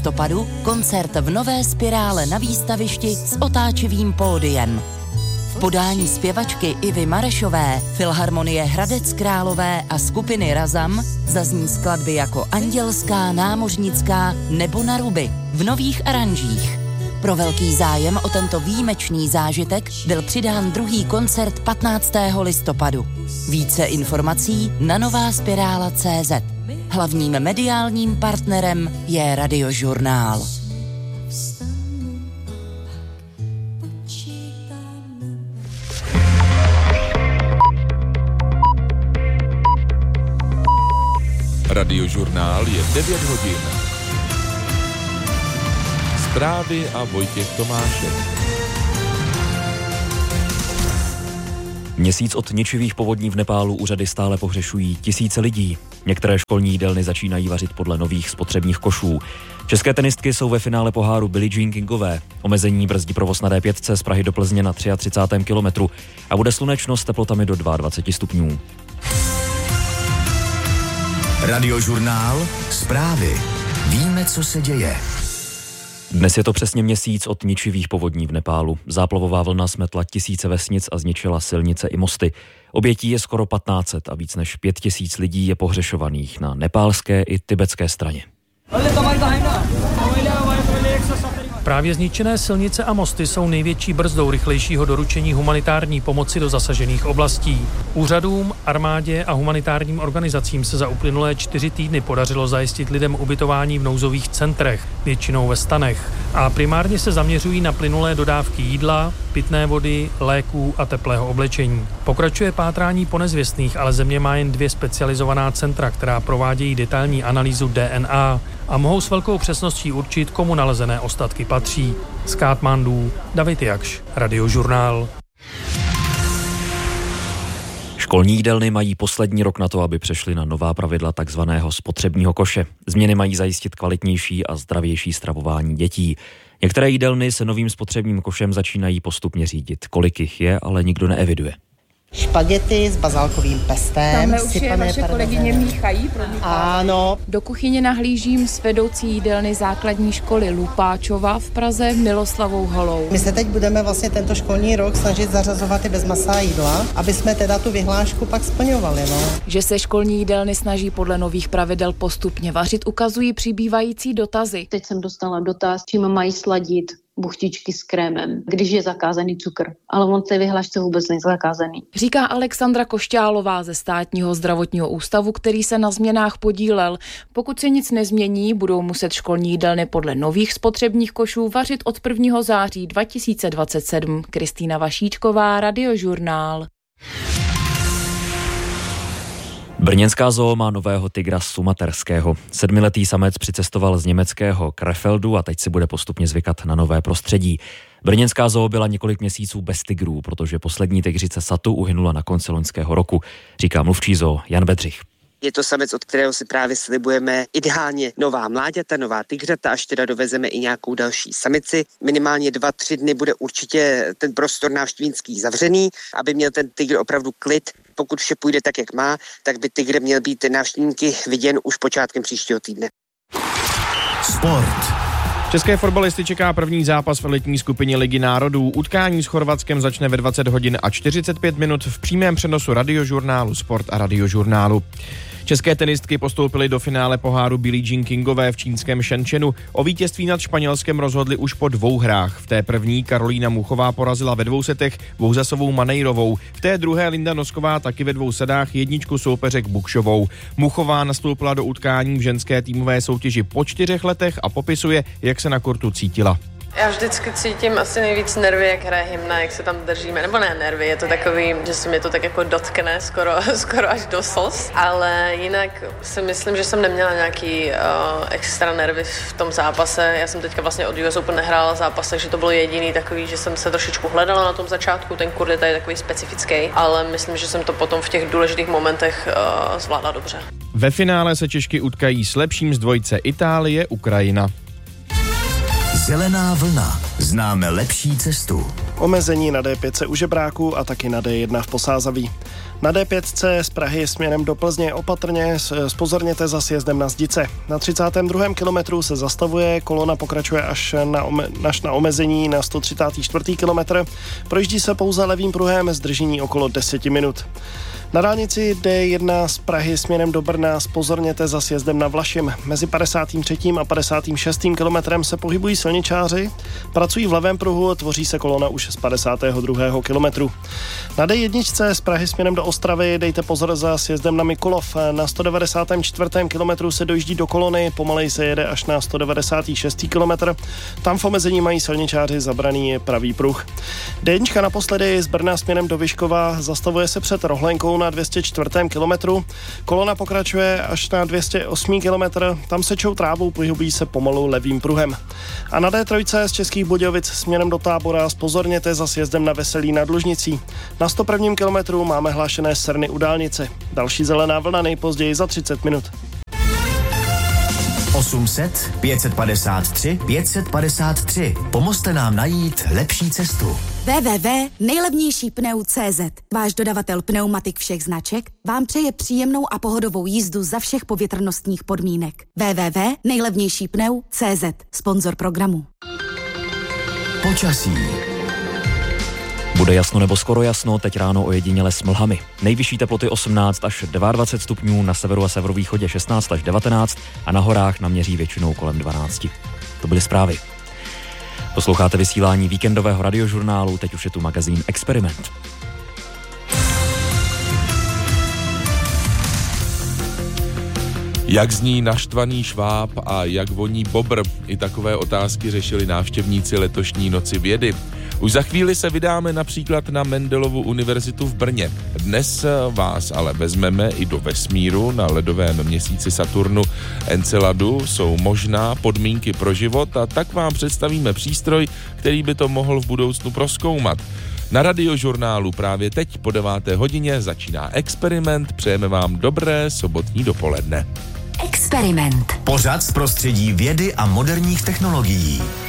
listopadu koncert v Nové Spirále na výstavišti s otáčivým pódiem. V podání zpěvačky Ivy Marešové, Filharmonie Hradec Králové a skupiny Razam zazní skladby jako Andělská, Námořnická nebo Na ruby v nových aranžích. Pro velký zájem o tento výjimečný zážitek byl přidán druhý koncert 15. listopadu. Více informací na novaspirála.cz. Hlavním mediálním partnerem je Radiožurnál. Radiožurnál je 9 hodin. Zprávy a Vojtěch Tomášek. Měsíc od ničivých povodní v Nepálu úřady stále pohřešují tisíce lidí. Některé školní jídelny začínají vařit podle nových spotřebních košů. České tenistky jsou ve finále poháru Billie Jean Kingové. Omezení brzdí provoz na D5 z Prahy do Plzně na 33. kilometru a bude slunečno s teplotami do 22 stupňů. Radiožurnál, zprávy. Víme, co se děje. Dnes je to přesně měsíc od ničivých povodní v Nepálu. Záplavová vlna smetla tisíce vesnic a zničila silnice i mosty. Obětí je skoro 1500 a víc než 5000 lidí je pohřešovaných na nepálské i tibetské straně. Právě zničené silnice a mosty jsou největší brzdou rychlejšího doručení humanitární pomoci do zasažených oblastí. Úřadům, armádě a humanitárním organizacím se za uplynulé 4 týdny podařilo zajistit lidem ubytování v nouzových centrech, většinou ve stanech, a primárně se zaměřují na plynulé dodávky jídla, pitné vody, léků a teplého oblečení. Pokračuje pátrání po nezvěstných, ale země má jen 2 specializovaná centra, která provádějí detailní analýzu DNA a mohou s velkou přesností určit, komu nalezené ostatky patří. Z Katmandu, David Jakš, Radiožurnál. Školní jídelny mají poslední rok na to, aby přešly na nová pravidla takzvaného spotřebního koše. Změny mají zajistit kvalitnější a zdravější stravování dětí. Některé jídelny se novým spotřebním košem začínají postupně řídit. Kolik jich je, ale nikdo neeviduje. Špagety s bazálkovým pestem. Tamhle už je vaše kolegyně míchají. Ano. Do kuchyně nahlížím s vedoucí jídelny základní školy Lupáčova v Praze Miloslavou Holou. My se teď budeme vlastně tento školní rok snažit zařazovat i bezmasá jídla, aby jsme teda tu vyhlášku pak splňovali. Že se školní jídelny snaží podle nových pravidel postupně vařit, ukazují přibývající dotazy. Teď jsem dostala dotaz, čím mají sladit buchtičky s krémem, když je zakázaný cukr. Ale on v té vyhlášce vůbec není zakázaný. Říká Alexandra Košťálová ze Státního zdravotního ústavu, který se na změnách podílel. Pokud se nic nezmění, budou muset školní jídelny podle nových spotřebních košů vařit od 1. září 2027. Kristýna Vašíčková, Radiožurnál. Brněnská zoo má nového tygra sumaterského. 7letý samec přicestoval z německého Krefeldu a teď si bude postupně zvykat na nové prostředí. Brněnská zoo byla několik měsíců bez tigrů, protože poslední tygřice Satu uhynula na konci loňského roku, říká mluvčí zoo Jan Bedřich. Je to samec, od kterého si právě slibujeme ideálně nová mláďata, nová tygřata, až teda dovezeme i nějakou další samici. Minimálně 2-3 dny bude určitě ten prostor návštěvnický zavřený, aby měl ten tygr opravdu klid. Pokud vše půjde tak, jak má, tak by tygr měl být návštěvníky viděn už počátkem příštího týdne. Sport. České fotbalisty čeká první zápas v elitní skupině Ligy národů. Utkání s Chorvatskem začne ve 20 hodin a 45 minut v přímém přenosu Radiožurnálu Sport a Radiožurnálu. České tenistky postoupily do finále poháru Billie Jean Kingové v čínském Shenzhenu. O vítězství nad Španělskem rozhodli už po 2 hrách. V té první Karolína Muchová porazila ve 2 setech Bouzasovou Manejrovou. V té druhé Linda Nosková taky ve 2 setách jedničku soupeřek Bukšovou. Muchová nastoupila do utkání v ženské týmové soutěži po 4 letech a popisuje, jak se na kortu cítila. Já vždycky cítím asi nejvíc nervy, jak hraje hymna, jak se tam držíme, nebo ne nervy, je to takový, že se mě to tak jako dotkne skoro až do slz, ale jinak si myslím, že jsem neměla nějaký extra nervy v tom zápase. Já jsem teďka vlastně od US Open nehrála zápas, takže to bylo jediný takový, že jsem se trošičku hledala na tom začátku, ten kurd je tady takový specifický, ale myslím, že jsem to potom v těch důležitých momentech zvládla dobře. Ve finále se Češky utkají s lepším z dvojice Itálie-Ukrajina. Zelená vlna. Známe lepší cestu. Omezení na D5 u Žebráku a taky na D1 v Posázaví. Na D5 z Prahy směrem do Plzně opatrně, zpozorněte za sjezdem na Zdice. Na 32. kilometru se zastavuje, kolona pokračuje až na omezení na 134. kilometr. Projíždí se pouze levým pruhem, zdržení okolo 10 minut. Na dálnici D1 z Prahy směrem do Brna zpozorněte za sjezdem na Vlašim. Mezi 53. a 56. kilometrem se pohybují silničáři, pracují v levém pruhu, tvoří se kolona už z 52. kilometru. Na D1 z Prahy směrem do Ostravy dejte pozor za sjezdem na Mikulov. Na 194. kilometru se dojíždí do kolony, pomalej se jede až na 196. kilometr. Tam v omezení mají silničáři zabraný pravý pruh. D1 naposledy z Brna směrem do Vyškova zastavuje se před Rohlenkou na 204. kilometru. Kolona pokračuje až na 208. kilometr. Tam sečou trávu, pohybují se pomalu levým pruhem. A na D3 z Českých Budějovic směrem do Tábora zpozorněte za sjezdem na Veselí nad Lužnicí. Na 101. kilometru máme hlášené srny u dálnice. Další zelená vlna nejpozději za 30 minut. 800 553 553. Pomozte nám najít lepší cestu. www.nejlevnějšípneu.cz. Váš dodavatel pneumatik všech značek vám přeje příjemnou a pohodovou jízdu za všech povětrnostních podmínek. www.nejlevnějšípneu.cz. Sponzor programu. Počasí. Bude jasno nebo skoro jasno, teď ráno ojediněle s mlhami. Nejvyšší teploty 18 až 22 stupňů, na severu a severovýchodě 16 až 19 a na horách naměří většinou kolem 12. To byly zprávy. Posloucháte vysílání víkendového radiožurnálu, teď už je tu magazín Experiment. Jak zní naštvaný šváb a jak voní bobr? I takové otázky řešili návštěvníci letošní Noci vědy. Už za chvíli se vydáme například na Mendelovu univerzitu v Brně. Dnes vás ale vezmeme i do vesmíru. Na ledovém měsíci Saturnu Enceladu jsou možná podmínky pro život a tak vám představíme přístroj, který by to mohl v budoucnu prozkoumat. Na radiožurnálu právě teď po 9. hodině začíná Experiment. Přejeme vám dobré sobotní dopoledne. Experiment. Pořad z prostředí vědy a moderních technologií.